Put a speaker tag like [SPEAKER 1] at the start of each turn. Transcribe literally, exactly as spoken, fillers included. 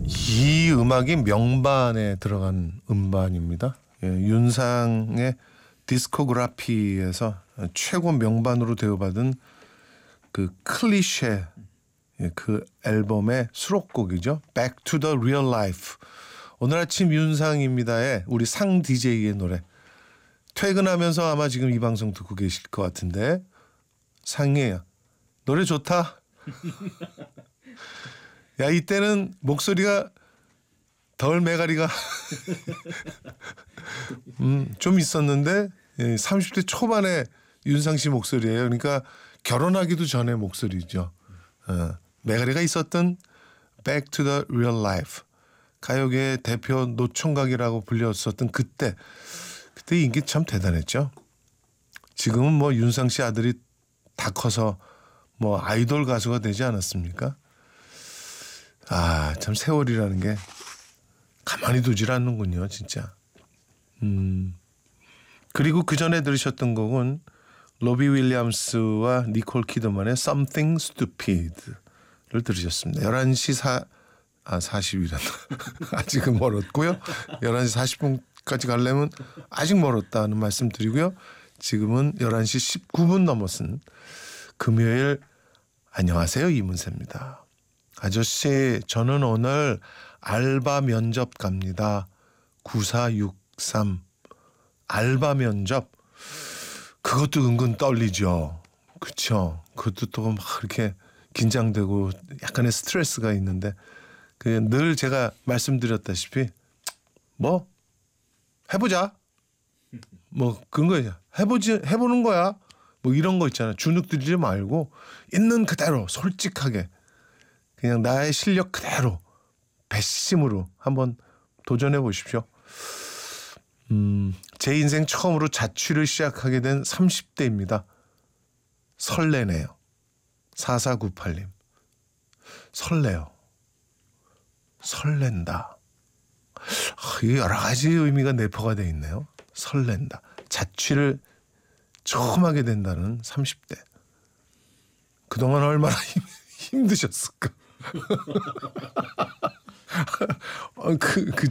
[SPEAKER 1] 이 음악이 명반에 들어간 음반입니다. 예, 윤상의 디스코그래피에서 최고 명반으로 대우받은 그 클리셰, 예, 그 앨범의 수록곡이죠. Back to the Real Life. 오늘 아침 윤상입니다의 우리 상 디제이의 노래. 퇴근하면서 아마 지금 이 방송 듣고 계실 것 같은데 상이에요. 노래 좋다. 야, 이때는 목소리가 덜 메가리가 음, 좀 있었는데 예, 삼십 대 초반의 윤상 씨 목소리예요. 그러니까 결혼하기도 전에 목소리죠. 어, 메가리가 있었던 Back to the Real Life. 가요계의 대표 노총각이라고 불렸었던 그때. 그때 인기 참 대단했죠. 지금은 뭐 윤상 씨 아들이 다 커서 뭐 아이돌 가수가 되지 않았습니까? 아, 참 세월이라는 게 가만히 두질 않는군요, 진짜. 음. 그리고 그 전에 들으셨던 곡은 로비 윌리엄스와 니콜 키드만의 Something Stupid를 들으셨습니다. 열한 시 사, 아, 사십이란다. 아직은 멀었고요. 열한 시 사십 분까지 가려면 아직 멀었다는 말씀 드리고요. 지금은 열한 시 십구 분 넘었은 금요일 안녕하세요, 이문세입니다. 아저씨, 저는 오늘 알바 면접 갑니다. 구사육삼. 알바 면접. 그것도 은근 떨리죠. 그렇죠. 그것도 또 막 이렇게 긴장되고 약간의 스트레스가 있는데 그 늘 제가 말씀드렸다시피 뭐 해보자. 뭐 그런 거예요. 해보지 해보는 거야. 뭐 이런 거 있잖아요. 주눅 들지 말고 있는 그대로 솔직하게 그냥 나의 실력 그대로 배심으로 한번 도전해 보십시오. 음, 제 인생 처음으로 자취를 시작하게 된 삼십 대입니다. 설레네요. 사사구팔 님. 설레요. 설렌다. 아, 이게 여러 가지 의미가 내포가 돼 있네요. 설렌다. 자취를 처음 하게 된다는 삼십 대. 그동안 얼마나 힘, 힘드셨을까. 어, 그, 그